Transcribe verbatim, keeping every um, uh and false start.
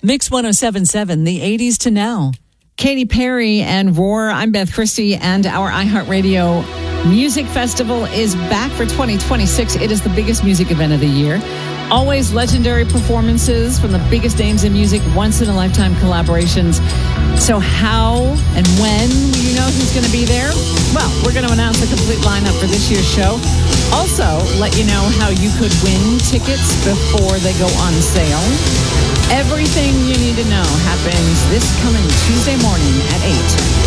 Mix one oh seven point seven, the eighties to now. Katy Perry and Roar. I'm Beth Christie, and our iHeartRadio Music Festival is back for twenty twenty-six. It is the biggest music event of the year. Always legendary performances from the biggest names in music, once-in-a-lifetime collaborations. So how and when will you know who's going to be there? Well, we're going to announce the complete lineup for this year's show. Also, let you know how you could win tickets before they go on sale. Everything you need to know happens this coming Tuesday morning at eight.